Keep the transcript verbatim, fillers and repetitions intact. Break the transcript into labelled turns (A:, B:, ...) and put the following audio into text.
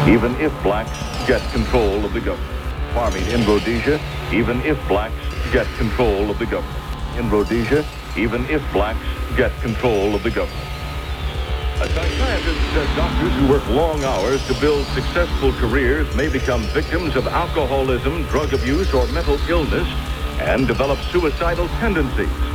A: even if blacks get control of the government. Farming in Rhodesia, even if blacks get control of the government. In Rhodesia, even if blacks get control of the government. A psychiatrist says doctors who work long hours to build successful careers may become victims of alcoholism, drug abuse, or mental illness and develop suicidal tendencies.